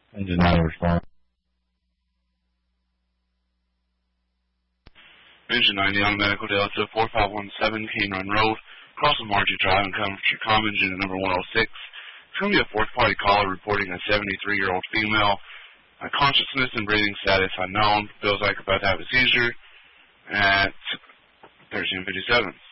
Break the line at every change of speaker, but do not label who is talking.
Engine 90 respond.
Engine 90 on Medical Delta 4517 Cane Run Road, across from Margie Drive and Comfort Com, engine number 106. It's going to be a fourth-party caller reporting a 73-year-old female. Consciousness and breathing status unknown. Feels like about to have a seizure at 1357.